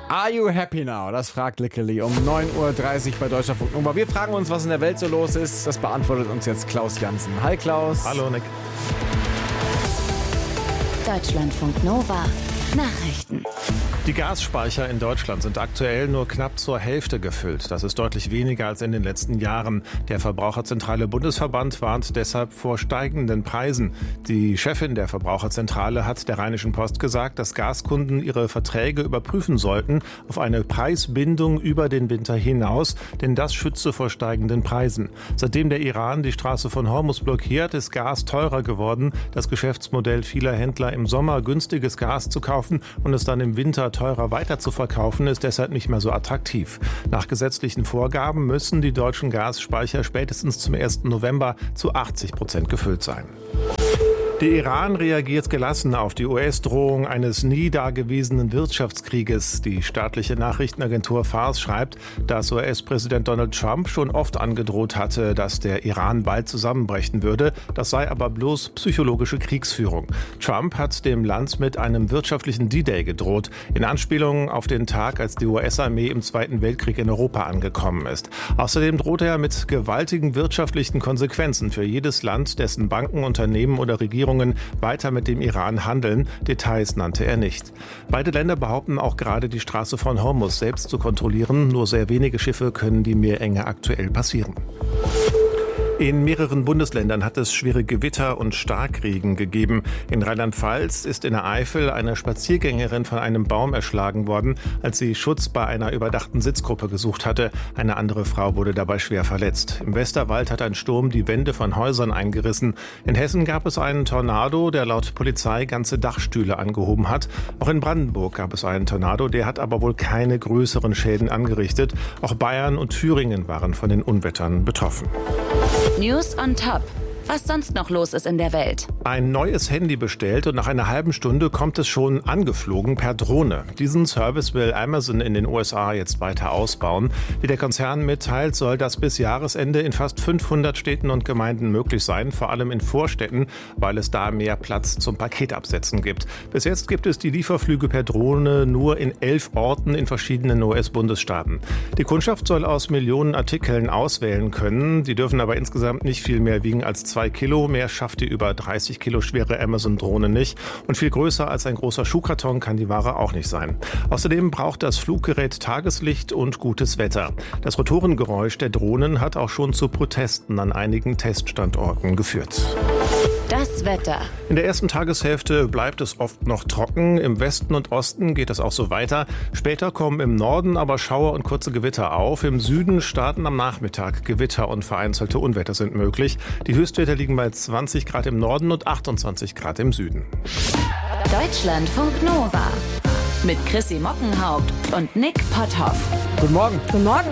Are you happy now? Das fragt Lickeli um 9.30 Uhr bei Deutschlandfunk Nova. Wir fragen uns, was in der Welt so los ist. Das beantwortet uns jetzt Klaus Jansen. Hi Klaus. Hallo Nick. Deutschlandfunk Nova. Nachrichten. Die Gasspeicher in Deutschland sind aktuell nur knapp zur Hälfte gefüllt. Das ist deutlich weniger als in den letzten Jahren. Der Verbraucherzentrale Bundesverband warnt deshalb vor steigenden Preisen. Die Chefin der Verbraucherzentrale hat der Rheinischen Post gesagt, dass Gaskunden ihre Verträge überprüfen sollten auf eine Preisbindung über den Winter hinaus, denn das schütze vor steigenden Preisen. Seitdem der Iran die Straße von Hormuz blockiert, ist Gas teurer geworden. Das Geschäftsmodell vieler Händler, im Sommer günstiges Gas zu kaufen und es dann im Winter teurer weiter zu verkaufen, ist deshalb nicht mehr so attraktiv. Nach gesetzlichen Vorgaben müssen die deutschen Gasspeicher spätestens zum 1. November zu 80% gefüllt sein. Der Iran reagiert gelassen auf die US-Drohung eines nie dagewesenen Wirtschaftskrieges. Die staatliche Nachrichtenagentur Fars schreibt, dass US-Präsident Donald Trump schon oft angedroht hatte, dass der Iran bald zusammenbrechen würde. Das sei aber bloß psychologische Kriegsführung. Trump hat dem Land mit einem wirtschaftlichen D-Day gedroht, in Anspielung auf den Tag, als die US-Armee im Zweiten Weltkrieg in Europa angekommen ist. Außerdem drohte er mit gewaltigen wirtschaftlichen Konsequenzen für jedes Land, dessen Banken, Unternehmen oder Regierungen weiter mit dem Iran handeln. Details nannte er nicht. Beide Länder behaupten auch gerade, die Straße von Hormuz selbst zu kontrollieren. Nur sehr wenige Schiffe können die Meerenge aktuell passieren. In mehreren Bundesländern hat es schwere Gewitter und Starkregen gegeben. In Rheinland-Pfalz ist in der Eifel eine Spaziergängerin von einem Baum erschlagen worden, als sie Schutz bei einer überdachten Sitzgruppe gesucht hatte. Eine andere Frau wurde dabei schwer verletzt. Im Westerwald hat ein Sturm die Wände von Häusern eingerissen. In Hessen gab es einen Tornado, der laut Polizei ganze Dachstühle angehoben hat. Auch in Brandenburg gab es einen Tornado, der hat aber wohl keine größeren Schäden angerichtet. Auch Bayern und Thüringen waren von den Unwettern betroffen. News on Top. Was sonst noch los ist in der Welt. Ein neues Handy bestellt und nach einer halben Stunde kommt es schon angeflogen per Drohne. Diesen Service will Amazon in den USA jetzt weiter ausbauen. Wie der Konzern mitteilt, soll das bis Jahresende in fast 500 Städten und Gemeinden möglich sein, vor allem in Vorstädten, weil es da mehr Platz zum Paketabsetzen gibt. Bis jetzt gibt es die Lieferflüge per Drohne nur in 11 Orten in verschiedenen US-Bundesstaaten. Die Kundschaft soll aus Millionen Artikeln auswählen können. Die dürfen aber insgesamt nicht viel mehr wiegen als 2 Kilo. Mehr schafft die über 30 Kilo schwere Amazon-Drohne nicht. Und viel größer als ein großer Schuhkarton kann die Ware auch nicht sein. Außerdem braucht das Fluggerät Tageslicht und gutes Wetter. Das Rotorengeräusch der Drohnen hat auch schon zu Protesten an einigen Teststandorten geführt. Das Wetter. In der ersten Tageshälfte bleibt es oft noch trocken. Im Westen und Osten geht es auch so weiter. Später kommen im Norden aber Schauer und kurze Gewitter auf. Im Süden starten am Nachmittag Gewitter und vereinzelte Unwetter sind möglich. Die Höchstwerte liegen bei 20 Grad im Norden und 28 Grad im Süden. Deutschlandfunk Nova. Mit Chrissy Mockenhaupt und Nick Potthoff. Guten Morgen. Guten Morgen.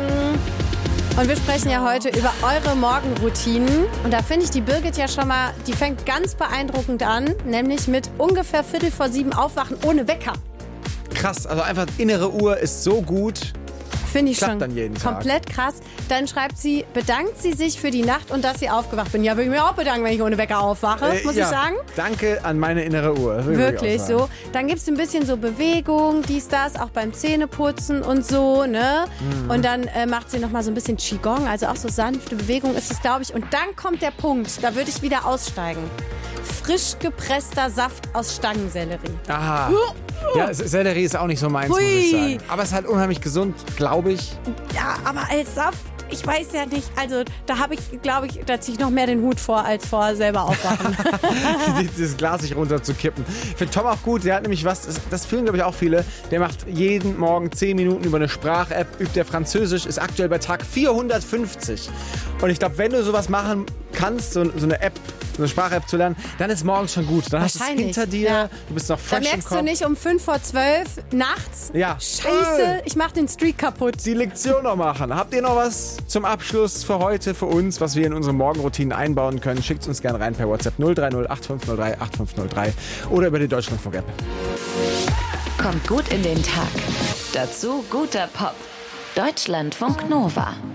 Und wir sprechen ja heute über eure Morgenroutinen. Und da finde ich die Birgit ja schon mal, die fängt ganz beeindruckend an, nämlich mit ungefähr 6:45 aufwachen ohne Wecker. Krass, also einfach innere Uhr ist so gut. Finde ich Klappt schon dann jeden Tag. komplett krass. Dann schreibt sie, bedankt sie sich für die Nacht und dass sie aufgewacht bin. Ja, würde ich mir auch bedanken, wenn ich ohne Wecker aufwache, muss ich sagen. Danke an meine innere Uhr. Wirklich so. Dann gibt es ein bisschen so Bewegung, dies, das, auch beim Zähneputzen und so, ne? Und dann macht sie nochmal so ein bisschen Qigong, also auch so sanfte Bewegung ist es, glaube ich. Und dann kommt der Punkt, da würde ich wieder aussteigen. Frisch gepresster Saft aus Stangensellerie. Aha. Ja, Sellerie ist auch nicht so meins, muss ich sagen. Aber es ist halt unheimlich gesund, glaube ich. Ja, aber als Saft, ich weiß ja nicht. Also da habe ich, glaube ich, da ziehe ich noch mehr den Hut vor, als vor selber aufwachen. Dieses Glas sich runter zu kippen. Ich finde Tom auch gut, der hat nämlich was, das fühlen glaube ich auch viele, der macht jeden Morgen 10 Minuten über eine Sprach-App, übt der Französisch, ist aktuell bei Tag 450. Und ich glaube, wenn du sowas machen kannst, so eine App, so eine Sprach-App zu lernen, dann ist morgens schon gut. Dann hast du es hinter dir, ja. Du bist noch fresh im Kopf. Da merkst du nicht um 11:55 nachts, ja. Scheiße, ich mach den Streak kaputt. Die Lektion noch machen. Habt ihr noch was zum Abschluss für heute, für uns, was wir in unsere Morgenroutinen einbauen können? Schickt es uns gerne rein per WhatsApp 030 8503 8503 oder über die Deutschlandfunk-App. Kommt gut in den Tag. Dazu guter Pop. Deutschlandfunk Nova.